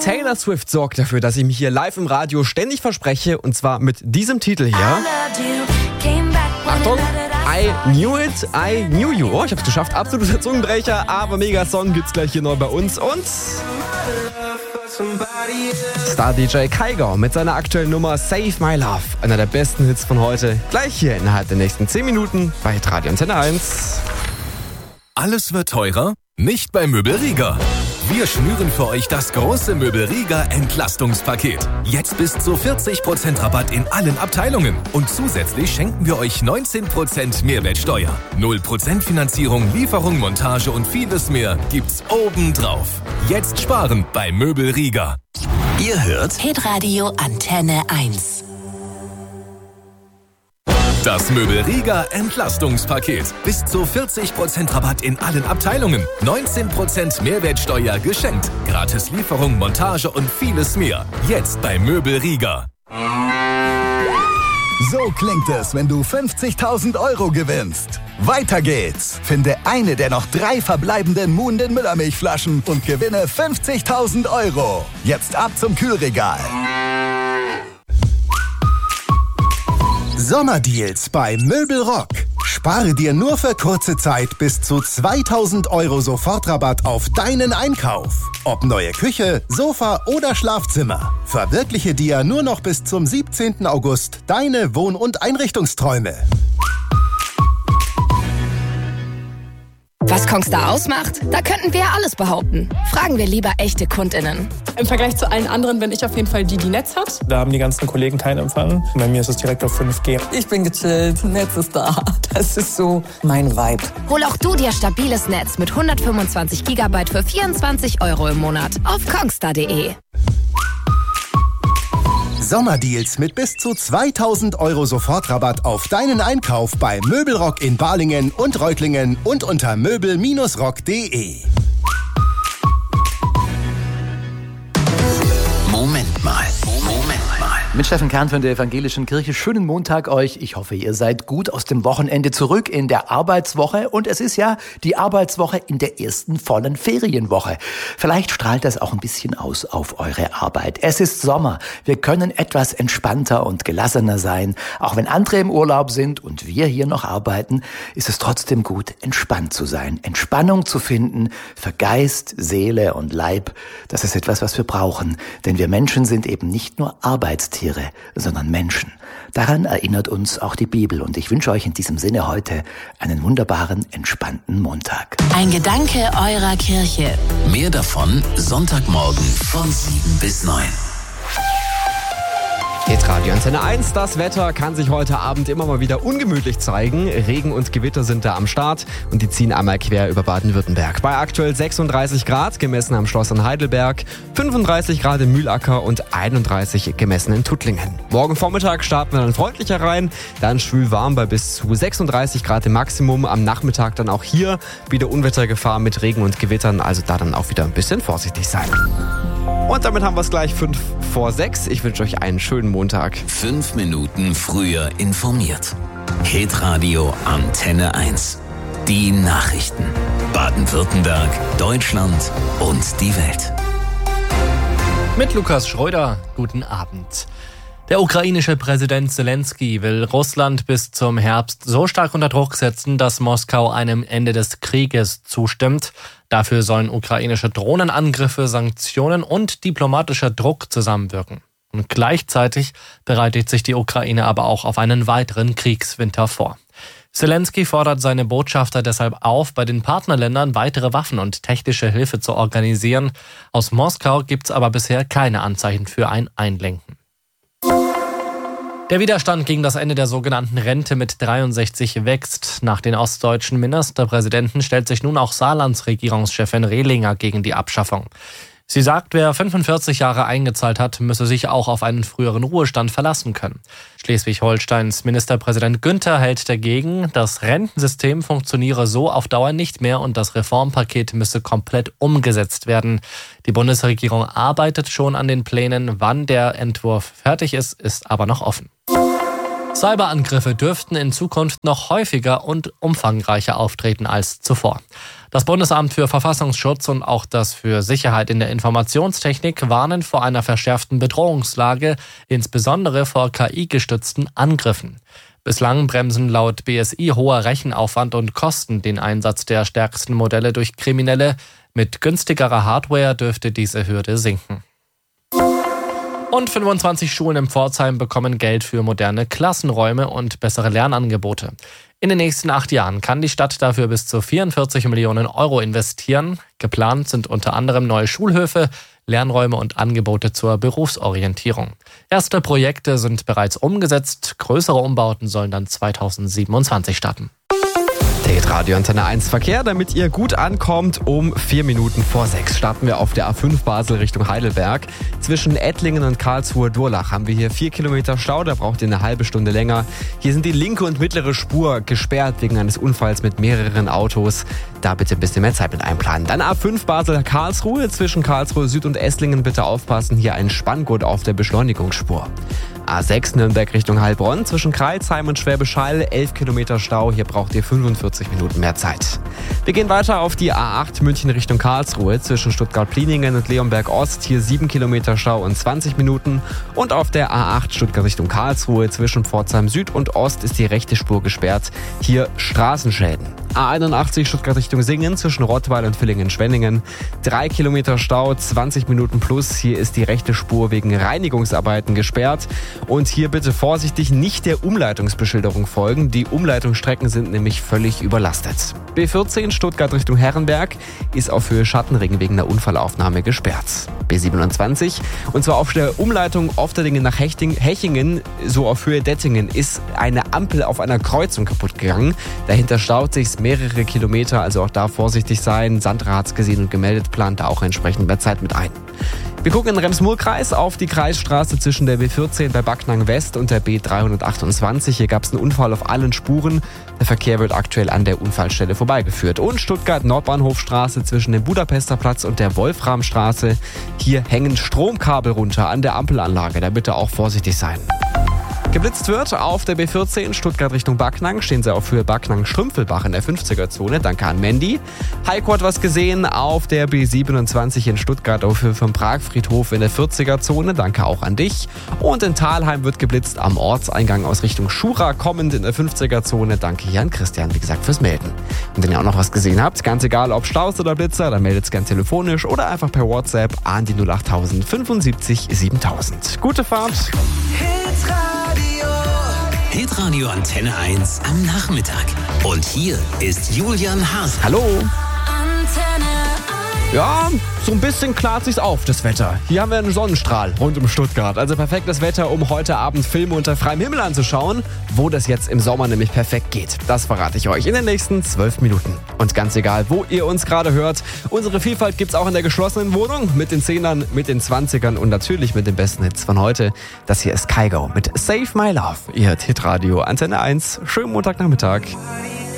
Taylor Swift sorgt dafür, dass ich mich hier live im Radio ständig verspreche, und zwar mit diesem Titel hier. Achtung! I Knew It, I Knew You. Oh, ich hab's geschafft. Absoluter Zungenbrecher, aber Mega-Song gibt's gleich hier neu bei uns. Und Star-DJ Kygo mit seiner aktuellen Nummer Save My Love. Einer der besten Hits von heute. Gleich hier innerhalb der nächsten 10 Minuten bei Radio Antenne 1. Alles wird teurer? Nicht bei Möbel Rieger. Wir schnüren für euch das große Möbel Rieger Entlastungspaket. Jetzt bis zu 40% Rabatt in allen Abteilungen. Und zusätzlich schenken wir euch 19% Mehrwertsteuer. 0% Finanzierung, Lieferung, Montage und vieles mehr gibt's obendrauf. Jetzt sparen bei Möbel Rieger. Ihr hört Hitradio Antenne 1. Das Möbel Rieger Entlastungspaket. Bis zu 40% Rabatt in allen Abteilungen. 19% Mehrwertsteuer geschenkt. Gratis Lieferung, Montage und vieles mehr. Jetzt bei Möbel Rieger. So klingt es, wenn du 50.000 Euro gewinnst. Weiter geht's. Finde eine der noch 3 verbleibenden Moon den Müllermilchflaschen und gewinne 50.000 Euro. Jetzt ab zum Kühlregal. Sommerdeals bei Möbelrock. Spare dir nur für kurze Zeit bis zu 2.000 Euro Sofortrabatt auf deinen Einkauf. Ob neue Küche, Sofa oder Schlafzimmer. Verwirkliche dir nur noch bis zum 17. August deine Wohn- und Einrichtungsträume. Was Kongstar ausmacht? Da könnten wir ja alles behaupten. Fragen wir lieber echte KundInnen. Im Vergleich zu allen anderen bin ich auf jeden Fall die Netz hat. Da haben die ganzen Kollegen keinen Empfang. Bei mir ist es direkt auf 5G. Ich bin gechillt, Netz ist da. Das ist so mein Vibe. Hol auch du dir stabiles Netz mit 125 GB für 24 Euro im Monat auf kongstar.de. Sommerdeals mit bis zu 2.000 Euro Sofortrabatt auf deinen Einkauf bei Möbelrock in Balingen und Reutlingen und unter möbel-rock.de. Moment mal. Mit Steffen Kern von der Evangelischen Kirche. Schönen Montag euch. Ich hoffe, ihr seid gut aus dem Wochenende zurück in der Arbeitswoche. Und es ist ja die Arbeitswoche in der ersten vollen Ferienwoche. Vielleicht strahlt das auch ein bisschen aus auf eure Arbeit. Es ist Sommer. Wir können etwas entspannter und gelassener sein. Auch wenn andere im Urlaub sind und wir hier noch arbeiten, ist es trotzdem gut, entspannt zu sein. Entspannung zu finden für Geist, Seele und Leib. Das ist etwas, was wir brauchen. Denn wir Menschen sind eben nicht nur Arbeitstiere, sondern Menschen. Daran erinnert uns auch die Bibel. Und ich wünsche euch in diesem Sinne heute einen wunderbaren, entspannten Montag. Ein Gedanke eurer Kirche. Mehr davon Sonntagmorgen von 7 bis 9. Hitradio Antenne 1. Das Wetter kann sich heute Abend immer mal wieder ungemütlich zeigen. Regen und Gewitter sind da am Start und die ziehen einmal quer über Baden-Württemberg. Bei aktuell 36 Grad, gemessen am Schloss in Heidelberg, 35 Grad in Mühlacker und 31 gemessen in Tuttlingen. Morgen Vormittag starten wir dann freundlicher rein, dann schwül warm bei bis zu 36 Grad im Maximum. Am Nachmittag dann auch hier wieder Unwettergefahr mit Regen und Gewittern, also da dann auch wieder ein bisschen vorsichtig sein. Und damit haben wir es gleich 5 vor 6. Ich wünsche euch einen schönen Montag. 5 Minuten früher informiert. Hitradio Antenne 1. Die Nachrichten. Baden-Württemberg, Deutschland und die Welt. Mit Lukas Schröder, guten Abend. Der ukrainische Präsident Zelensky will Russland bis zum Herbst so stark unter Druck setzen, dass Moskau einem Ende des Krieges zustimmt. Dafür sollen ukrainische Drohnenangriffe, Sanktionen und diplomatischer Druck zusammenwirken. Und gleichzeitig bereitet sich die Ukraine aber auch auf einen weiteren Kriegswinter vor. Zelensky fordert seine Botschafter deshalb auf, bei den Partnerländern weitere Waffen und technische Hilfe zu organisieren. Aus Moskau gibt es aber bisher keine Anzeichen für ein Einlenken. Der Widerstand gegen das Ende der sogenannten Rente mit 63 wächst. Nach den ostdeutschen Ministerpräsidenten stellt sich nun auch Saarlands Regierungschefin Rehlinger gegen die Abschaffung. Sie sagt, wer 45 Jahre eingezahlt hat, müsse sich auch auf einen früheren Ruhestand verlassen können. Schleswig-Holsteins Ministerpräsident Günther hält dagegen, das Rentensystem funktioniere so auf Dauer nicht mehr und das Reformpaket müsse komplett umgesetzt werden. Die Bundesregierung arbeitet schon an den Plänen. Wann der Entwurf fertig ist, ist aber noch offen. Cyberangriffe dürften in Zukunft noch häufiger und umfangreicher auftreten als zuvor. Das Bundesamt für Verfassungsschutz und auch das für Sicherheit in der Informationstechnik warnen vor einer verschärften Bedrohungslage, insbesondere vor KI-gestützten Angriffen. Bislang bremsen laut BSI hoher Rechenaufwand und Kosten den Einsatz der stärksten Modelle durch Kriminelle. Mit günstigerer Hardware dürfte diese Hürde sinken. Und 25 Schulen in Pforzheim bekommen Geld für moderne Klassenräume und bessere Lernangebote. In den nächsten 8 Jahren kann die Stadt dafür bis zu 44 Millionen Euro investieren. Geplant sind unter anderem neue Schulhöfe, Lernräume und Angebote zur Berufsorientierung. Erste Projekte sind bereits umgesetzt. Größere Umbauten sollen dann 2027 starten. Radio Antenne 1 Verkehr, damit ihr gut ankommt. Um 4 Minuten vor 6 starten wir auf der A5 Basel Richtung Heidelberg. Zwischen Ettlingen und Karlsruhe-Durlach haben wir hier 4 Kilometer Stau, da braucht ihr eine halbe Stunde länger. Hier sind die linke und mittlere Spur gesperrt wegen eines Unfalls mit mehreren Autos. Da bitte ein bisschen mehr Zeit mit einplanen. Dann A5 Basel-Karlsruhe, zwischen Karlsruhe Süd und Esslingen bitte aufpassen, hier ein Spanngurt auf der Beschleunigungsspur. A6 Nürnberg Richtung Heilbronn, zwischen Crailsheim und Schwäbisch Hall 11 Kilometer Stau, hier braucht ihr 45 Minuten mehr Zeit. Wir gehen weiter auf die A8 München Richtung Karlsruhe, zwischen Stuttgart-Pliningen und Leonberg Ost, hier 7 Kilometer Stau und 20 Minuten. Und auf der A8 Stuttgart Richtung Karlsruhe, zwischen Pforzheim Süd und Ost ist die rechte Spur gesperrt, hier Straßenschäden. A81 Stuttgart Richtung Singen, zwischen Rottweil und Villingen-Schwenningen, 3 Kilometer Stau, 20 Minuten plus, hier ist die rechte Spur wegen Reinigungsarbeiten gesperrt. Und hier bitte vorsichtig nicht der Umleitungsbeschilderung folgen. Die Umleitungsstrecken sind nämlich völlig überlastet. B14 Stuttgart Richtung Herrenberg ist auf Höhe Schattenring wegen der Unfallaufnahme gesperrt. B27 und zwar auf der Umleitung Ofterdingen nach Hechingen, so auf Höhe Dettingen, ist eine Ampel auf einer Kreuzung kaputt gegangen. Dahinter staut sich mehrere Kilometer, also auch da vorsichtig sein. Sandra hat's gesehen und gemeldet, plant da auch entsprechend mehr Zeit mit ein. Wir gucken in den Rems-Murr-Kreis auf die Kreisstraße zwischen der B14 bei Backnang West und der B328. Hier gab es einen Unfall auf allen Spuren. Der Verkehr wird aktuell an der Unfallstelle vorbeigeführt. Und Stuttgart-Nordbahnhofstraße zwischen dem Budapester Platz und der Wolframstraße. Hier hängen Stromkabel runter an der Ampelanlage. Da bitte auch vorsichtig sein. Geblitzt wird auf der B14 Stuttgart Richtung Backnang. Stehen Sie auf Höhe Backnang-Strümpfelbach in der 50er-Zone. Danke an Mandy. Heiko hat was gesehen auf der B27 in Stuttgart auf Höhe vom Pragfriedhof in der 40er-Zone. Danke auch an dich. Und in Thalheim wird geblitzt am Ortseingang aus Richtung Schura kommend in der 50er-Zone. Danke hier an Christian, wie gesagt, fürs Melden. Und wenn ihr auch noch was gesehen habt, ganz egal ob Staus oder Blitzer, dann meldet es gern telefonisch oder einfach per WhatsApp an die 08000 75 7000. Gute Fahrt! Hitradio Antenne 1 am Nachmittag. Und hier ist Julian Haas. Hallo. Ja, so ein bisschen klart sich's auf, das Wetter. Hier haben wir einen Sonnenstrahl rund um Stuttgart. Also perfektes Wetter, um heute Abend Filme unter freiem Himmel anzuschauen. Wo das jetzt im Sommer nämlich perfekt geht, das verrate ich euch in den nächsten 12 Minuten. Und ganz egal, wo ihr uns gerade hört, unsere Vielfalt gibt's auch in der geschlossenen Wohnung. Mit den 10ern, mit den 20ern und natürlich mit den besten Hits von heute. Das hier ist Kygo mit Save My Love. Ihr hört Hitradio Antenne 1. Schönen Montagnachmittag.